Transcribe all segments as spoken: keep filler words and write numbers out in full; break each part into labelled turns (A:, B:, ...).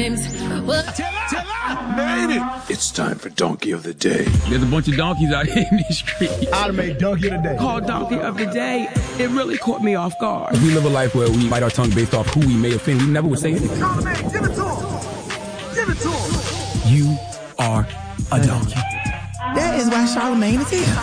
A: James. Well,
B: Made it. It's time for Donkey of the Day.
C: There's a bunch of donkeys out here in these streets.
D: I'd have made Donkey of the Day.
E: Called Donkey of the Day. It really caught me off guard.
C: We live a life where we bite our tongue based off who we may offend. We never would say anything.
D: Charlamagne, give it to him. Give it to him.
C: You are a donkey.
E: That is why Charlamagne is here.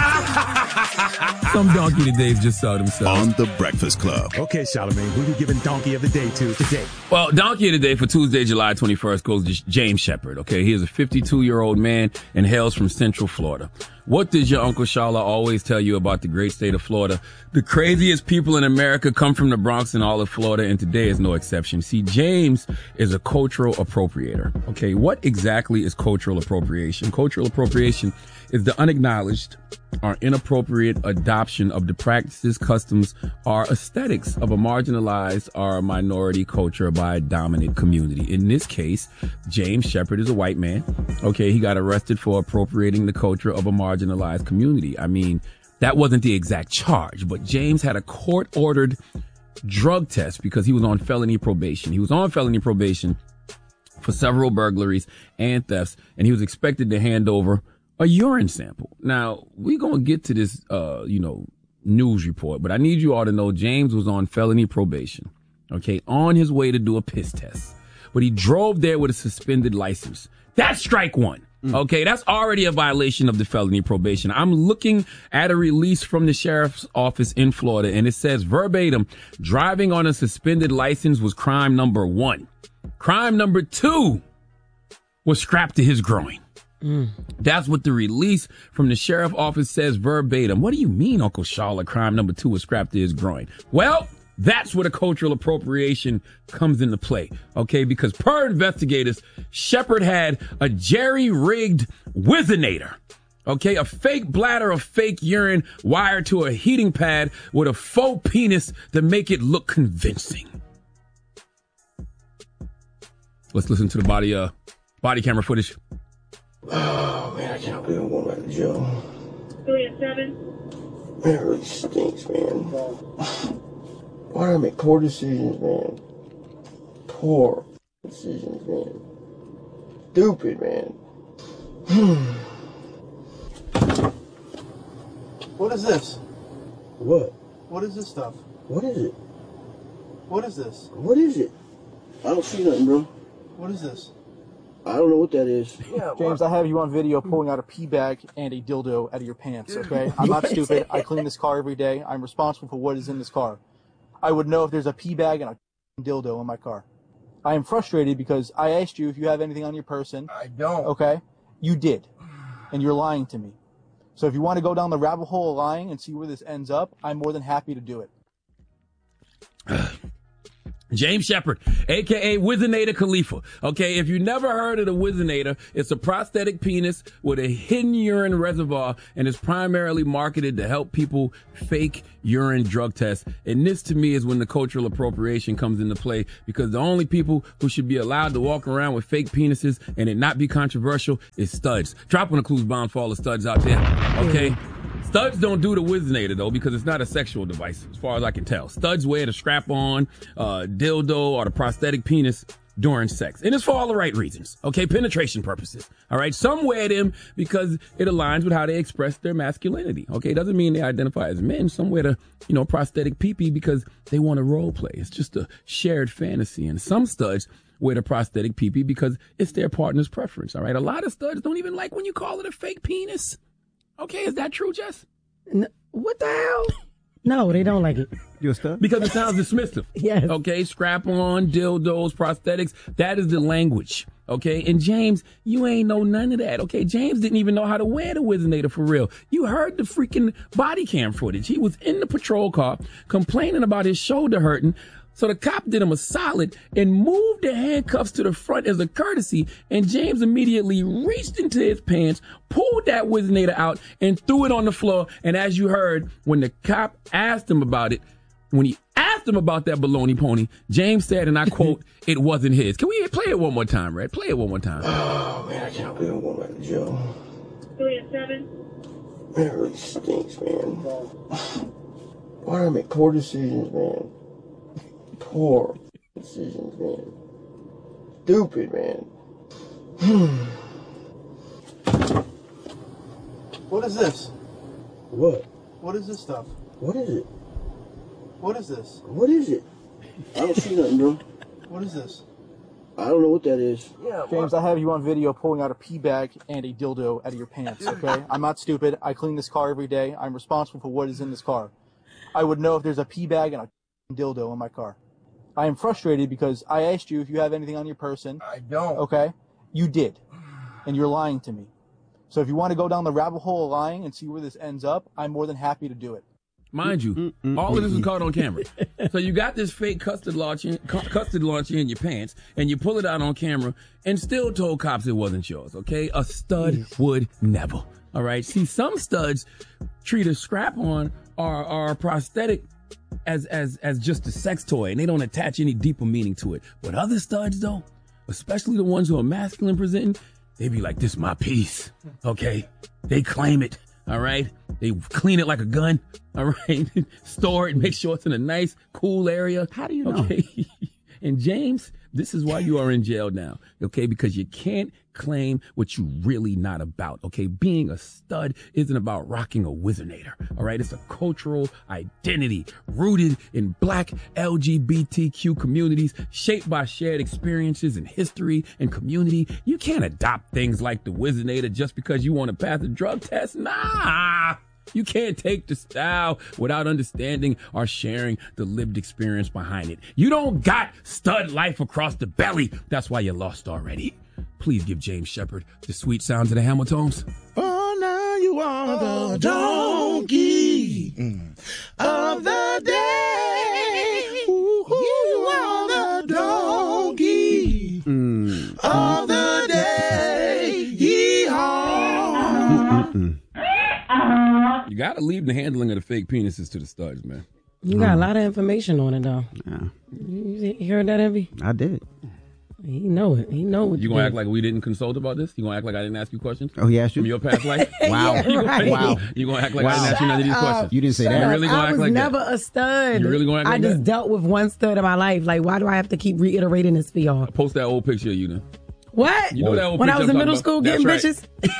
C: Some donkey todays just saw themselves.
B: On the Breakfast Club.
D: Okay, Charlamagne, who are you giving Donkey of the Day to today?
C: Well, donkey of the day for Tuesday, July twenty-first goes to James Shepard. Okay, he is a fifty-two-year-old man and hails from Central Florida. What does your Uncle Shala always tell you about the great state of Florida? The craziest people in America come from the Bronx and all of Florida, and today is no exception. See, James is a cultural appropriator. Okay, what exactly is cultural appropriation? Cultural appropriation is the unacknowledged or inappropriate adoption of the practices, customs, or aesthetics of a marginalized or minority culture by a dominant community. In this case, James Shepard is a white man. Okay, he got arrested for appropriating the culture of a marginalized community. I mean, that wasn't the exact charge, but James had a court-ordered drug test because he was on felony probation. He was on felony probation for several burglaries and thefts, and he was expected to hand over a urine sample. Now, we're going to get to this, uh, you know, news report, but I need you all to know James was on felony probation, okay, on his way to do a piss test. But he drove there with a suspended license. That's strike one. Okay, that's already a violation of the felony probation. I'm looking at a release from the sheriff's office in Florida, and it says verbatim, driving on a suspended license was crime number one. Crime number two was strapped to his groin. Mm. That's what the release from the sheriff's office says verbatim. What do you mean, Uncle Shala? Crime number two was strapped to his groin. Well, that's where the cultural appropriation comes into play, okay? Because per investigators, Shepard had a jerry-rigged Whizzinator, okay? A fake bladder of fake urine wired to a heating pad with a faux penis to make it look convincing. Let's listen to the body, uh, body camera footage.
F: Oh, man, I can't believe I'm going back to jail.
G: Three and seven.
F: Man, it really stinks, man. Why do I make poor decisions, man? Poor decisions, man. Stupid, man.
H: What is this?
F: What?
H: What is this stuff?
F: What is it?
H: What is this?
F: What is it? I don't see nothing, bro.
H: What is this?
F: I don't know what that is.
H: Yeah, James, I have you on video pulling out a pee bag and a dildo out of your pants, okay? I'm not stupid. I clean this car every day. I'm responsible for what is in this car. I would know if there's a pee bag and a dildo in my car. I am frustrated because I asked you if you have anything on your person.
F: I don't.
H: Okay? You did. And you're lying to me. So if you want to go down the rabbit hole of lying and see where this ends up, I'm more than happy to do it.
C: James Shepard, a k a. Whizzinator Khalifa. Okay, if you never heard of the Whizzinator, it's a prosthetic penis with a hidden urine reservoir and is primarily marketed to help people fake urine drug tests. And this, to me, is when the cultural appropriation comes into play, because the only people who should be allowed to walk around with fake penises and it not be controversial is studs. Drop on a clues bomb for all the studs out there, okay? Studs don't do the Whizzinator, though, because it's not a sexual device, as far as I can tell. Studs wear the strap-on, uh, dildo, or the prosthetic penis during sex. And it's for all the right reasons, okay? Penetration purposes, all right? Some wear them because it aligns with how they express their masculinity, okay? Doesn't mean they identify as men. Some wear the, you know, prosthetic pee-pee because they want to role play. It's just a shared fantasy. And some studs wear the prosthetic pee-pee because it's their partner's preference, all right? A lot of studs don't even like when you call it a fake penis. Okay, is that true, Jess?
I: No, what the hell? No, they don't like it.
D: You a stud?
C: Because it sounds dismissive.
I: Yes.
C: Okay, strap on, dildos, prosthetics. That is the language. Okay, and James, you ain't know none of that. Okay, James didn't even know how to wear the Whizzinator for real. You heard the freaking body cam footage. He was in the patrol car complaining about his shoulder hurting. So the cop did him a solid and moved the handcuffs to the front as a courtesy, and James immediately reached into his pants, pulled that Whizzinator out, and threw it on the floor. And as you heard, when the cop asked him about it, when he asked him about that baloney pony, James said, and I quote, "It wasn't his." Can we play it one more time, Red? Play it one more time.
F: Oh, man, I can't believe I'm going back to jail.
G: Three and seven.
F: Man, it really stinks, man. Why do I make poor decisions, man? Poor decisions, man. stupid, man.
H: What is this?
F: What?
H: What is this stuff?
F: What is it?
H: What is this?
F: What is it? I don't see nothing, bro.
H: What is this?
F: I don't know what that is.
H: Yeah, James, I have you on video pulling out a pee bag and a dildo out of your pants, okay? I'm not stupid. I clean this car every day. I'm responsible for what is in this car. I would know if there's a pee bag and a dildo in my car. I am frustrated because I asked you if you have anything on your person.
F: I don't.
H: Okay? You did. And you're lying to me. So if you want to go down the rabbit hole of lying and see where this ends up, I'm more than happy to do it.
C: Mind you, all of this is caught on camera. So you got this fake custard launcher, custard launcher in your pants, and you pull it out on camera, and still told cops it wasn't yours. Okay, a stud would never. All right. See, some studs treat a strap-on or, or a prosthetic as as as just a sex toy, and they don't attach any deeper meaning to it. But other studs, though, especially the ones who are masculine presenting, they be like, "This is my piece." Okay, they claim it. All right. They clean it like a gun. All right. Store it. Make sure it's in a nice, cool area.
A: How do you know?
C: Okay. And James, this is why you are in jail now. Okay. Because you can't claim what you're really not about. Okay. Being a stud isn't about rocking a Wizinator. All right. It's a cultural identity rooted in black L G B T Q communities, shaped by shared experiences and history and community. You can't adopt things like the Wizinator just because you want to pass a drug test. Nah. You can't take the style without understanding or sharing the lived experience behind it. You don't got stud life across the belly. That's why you're lost already. Please give James Shepard the sweet sounds of the Hamiltones.
A: Oh, now you are the donkey mm. of the day. Ooh, you are the donkey mm. of the day. Yeehaw.
C: Mm-mm-mm. You got to leave the handling of the fake penises to the studs, man.
I: You got mm. a lot of information on it, though.
A: Yeah.
I: You heard that, Envy?
A: I did.
I: He know it. He know what
C: you gonna act like we didn't consult about this? You gonna act like I didn't ask you questions?
A: Oh, he asked you
C: from your past life?
A: Wow,
I: yeah, right.
A: wow.
C: You gonna act like
A: wow.
C: I didn't ask you none of these questions?
A: You didn't say that.
C: You really gonna
I: I
C: act
I: was
C: like
I: never
C: that?
I: a stud.
C: You really gonna act
I: I
C: like
I: just
C: that?
I: dealt with one stud in my life. Like, why do I have to keep reiterating this for y'all?
C: Post that old picture of you then.
I: What?
C: You know that old
I: when I
C: picture
I: was in
C: I'm
I: middle
C: talking
I: school
C: about?
I: getting
C: That's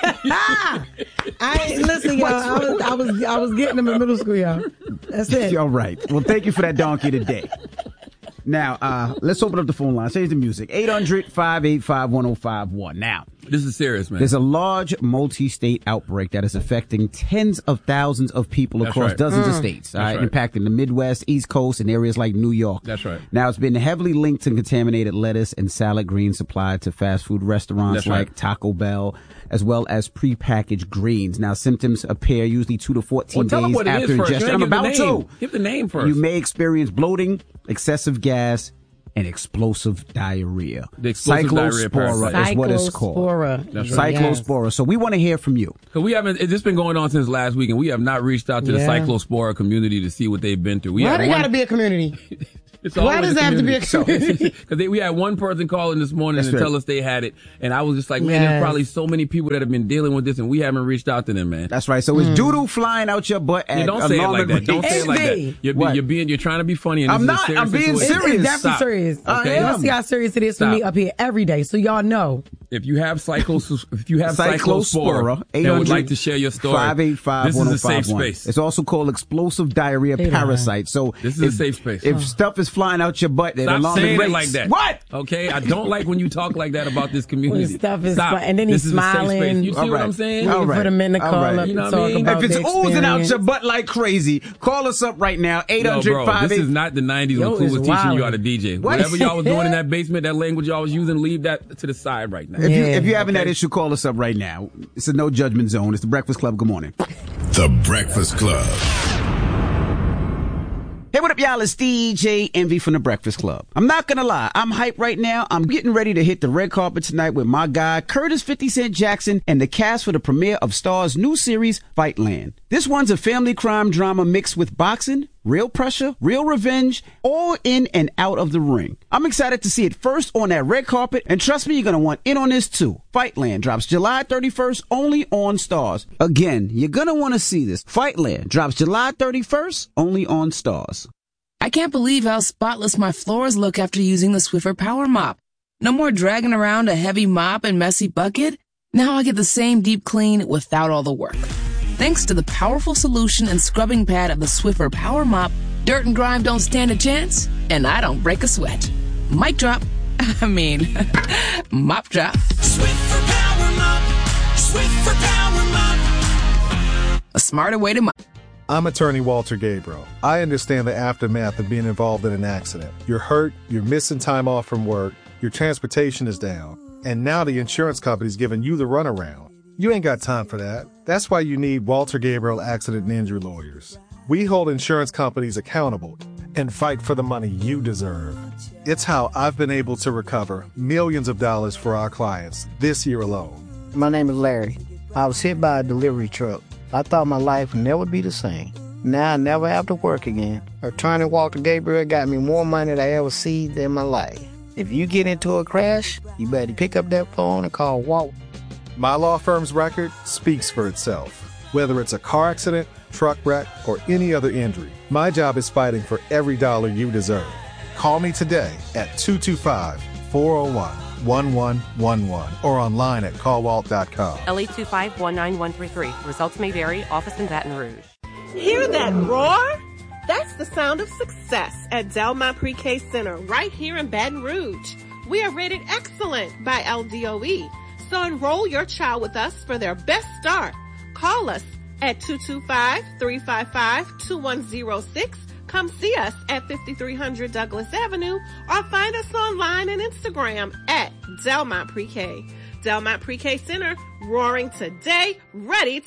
I: bitches. I ain't listen, y'all. I was, I was, I was getting them in middle school, y'all. That's it.
A: All right. Well, thank you for that donkey today. Now, uh, let's open up the phone line. Change the music. eight hundred, five eight five, one oh five one. Now,
C: this is serious, man.
A: There's a large multi-state outbreak that is affecting tens of thousands of people
C: That's
A: across
C: right.
A: dozens
C: Mm.
A: of states, all
C: That's
A: right,
C: right.
A: impacting the Midwest, East Coast, and areas like New York.
C: That's right.
A: Now, it's been heavily linked to contaminated lettuce and salad greens supplied to fast food restaurants
C: That's
A: like
C: right.
A: Taco Bell, as well as prepackaged greens. Now, symptoms appear usually two to fourteen
C: Well, tell them
A: days
C: what it
A: after
C: is first.
A: ingestion.
C: You
A: I'm
C: ain't give
A: about
C: the name.
A: to.
C: Give the name first.
A: You may experience bloating, excessive gas, and explosive diarrhea.
C: The explosive diarrhea
A: Cyclospora
C: parasite.
A: is what it's called.
I: Cyclospora.
C: That's right.
A: Cyclospora. So we want to hear from you.
C: Because we haven't, it's just been going on since last week, and we have not reached out to
I: Yeah.
C: the Cyclospora community to see what they've been through. We
I: Why
C: had
I: they
C: one-
I: gotta be a community?
C: It's
I: Why
C: always
I: does it have to be a community?
C: Because we had one person calling this morning
A: That's
C: and
A: right.
C: tell us they had it, and I was just like, man,
I: Yes.
C: there's probably so many people that have been dealing with this, and we haven't reached out to them, man.
A: That's right. So it's doodle flying out your butt at
C: Yeah, don't say it
A: alarming
C: like that. Don't
A: rates.
C: say it like that.
I: Envy.
C: You're, be-
A: What?
C: you're being, you're trying to be funny. And
A: I'm
C: this is a
A: not.
C: serious
A: I'm being
C: situation.
I: It's,
A: serious.
I: it's definitely
C: Stop.
I: serious.
C: Okay.
I: Y'all see how serious it is for
C: Stop.
I: me up here every day, so y'all know.
C: If you have cyclos, if you have
A: Cyclospora,
C: cyclospora, and would like to share your story,
A: five eight five,
C: this is
A: one
C: a
A: oh five
C: safe
A: one.
C: space.
A: It's also called explosive diarrhea
I: Hey, man.
A: parasite. So
C: This is a
A: if,
C: safe space.
A: If
C: Oh.
A: stuff is flying out your butt, then
C: Stop
A: alarming
C: saying
A: rates.
C: it like that.
A: What?
C: Okay, I don't like when you talk like that about this community.
I: When stuff is
C: Stop.
I: fun- and then
C: this
I: he's
C: is a safe
I: smiling.
C: space. You see
A: All
C: what
A: right.
C: I'm saying?
A: All
I: Waiting
A: right.
I: for the men to
A: All
I: call
A: right.
I: up
C: You know
I: and
C: what I
I: talk
C: mean?
I: about
A: If it's
I: the
A: oozing out
I: experience.
A: your butt like crazy, call us up right now. eight
C: Yo,
A: hundred,
C: bro,
A: five
C: this
A: eight
C: is not the nineties
I: Yo,
C: when Clue
I: it's
C: was teaching you
I: wildin'.
C: how to D J.
A: What?
C: Whatever y'all was doing in that basement, that language y'all was using, leave that to the side right now.
A: If, you,
I: Yeah.
A: if you're having
C: Okay.
A: that issue, call us up right now. It's a no judgment zone. It's the Breakfast Club. Good morning.
J: The Breakfast Club.
A: Hey, what up, y'all? It's D J Envy from the Breakfast Club. I'm not gonna lie, I'm hyped right now. I'm getting ready to hit the red carpet tonight with my guy, Curtis fifty Cent Jackson, and the cast for the premiere of Star's new series, Fightland. This one's a family crime drama mixed with boxing, real pressure, real revenge, all in and out of the ring. I'm excited to see it first on that red carpet, and trust me, you're gonna want in on this too. Fightland drops July thirty-first only on Stars. Again, you're gonna want to see this. Fightland drops July thirty-first only on Stars.
K: I can't believe how spotless my floors look after using the Swiffer Power Mop.
E: No more dragging around a heavy mop and messy bucket. Now I get the same deep clean without all the work. Thanks to the powerful solution and scrubbing pad of the Swiffer Power Mop, dirt and grime don't stand a chance, and I don't break a sweat. Mic drop. I mean, mop drop.
K: Swiffer Power Mop. Swiffer Power Mop.
E: A smarter way to mop.
L: I'm attorney Walter Gabriel. I understand the aftermath of being involved in an accident. You're hurt, you're missing time off from work, your transportation is down, and now the insurance company's giving you the runaround. You ain't got time for that. That's why you need Walter Gabriel Accident and Injury Lawyers. We hold insurance companies accountable and fight for the money you deserve. It's how I've been able to recover millions of dollars for our clients this year alone.
M: My name is Larry. I was hit by a delivery truck. I thought my life would never be the same. Now I never have to work again. Attorney Walter Gabriel got me more money than I ever seen in my life. If you get into a crash, you better pick up that phone and call Walt.
L: My law firm's record speaks for itself. Whether it's a car accident, truck wreck, or any other injury, my job is fighting for every dollar you deserve. Call me today at two two five, four oh one, one one one one or online at call walt dot com.
N: L eight two five, one nine one three three. Results may vary. Office in Baton Rouge.
O: Hear that roar? That's the sound of success at Delmont Pre-K Center right here in Baton Rouge. We are rated excellent by L D O E, so enroll your child with us for their best start. Call us at two two five, three five five, two one zero six. Come see us at fifty-three hundred Douglas Avenue or find us online and Instagram at Delmont Pre-K. Delmont Pre-K Center, roaring today, ready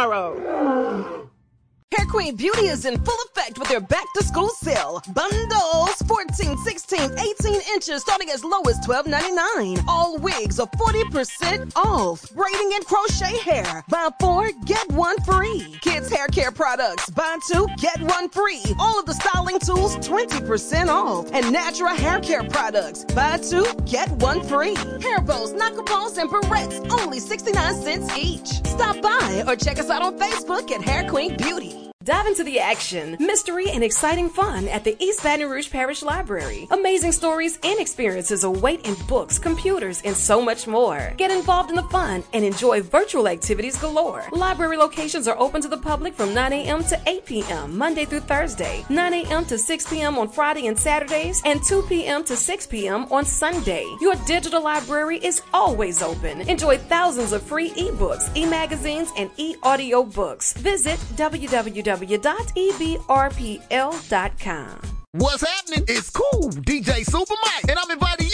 O: tomorrow.
P: Hair Queen Beauty is in full effect with their back-to-school sale. Bundles fourteen, sixteen, eighteen inches starting as low as twelve ninety-nine. All wigs are forty percent off. Braiding and crochet hair. Buy four, get one free. Kids hair care products. Buy two, get one free. All of the styling tools twenty percent off. And natural hair care products. Buy two, get one free. Hair bows, knuckleballs, and barrettes. Only sixty-nine cents each. Stop by or check us out on Facebook at Hair Queen Beauty.
Q: Dive into the action, mystery, and exciting fun at the East Baton Rouge Parish Library. Amazing stories and experiences await in books, computers, and so much more. Get involved in the fun and enjoy virtual activities galore. Library locations are open to the public from nine a.m. to eight p.m. Monday through Thursday, nine a.m. to six p.m. on Friday and Saturdays, and two p.m. to six p.m. on Sunday. Your digital library is always open. Enjoy thousands of free ebooks, e-magazines, and e-audio books. Visit w w w dot e b r p l dot com.
R: What's happening? It's cool. D J Super Mike, and I'm inviting